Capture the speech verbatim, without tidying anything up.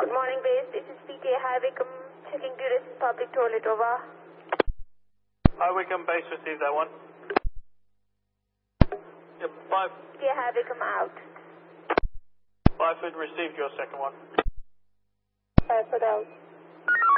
Good morning, base. This is P K High Wickham checking Duration Public Toilet, over. High Wickham base received that one. Yep, five. P K High Wickham out. Five foot received your second one. Five foot out.